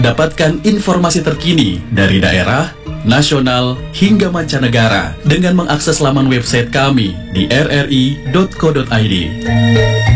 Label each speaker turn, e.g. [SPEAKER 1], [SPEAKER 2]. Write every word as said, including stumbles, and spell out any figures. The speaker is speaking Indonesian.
[SPEAKER 1] mendapatkan informasi terkini dari daerah, nasional, hingga mancanegara dengan mengakses laman website kami di r r i dot co dot i d.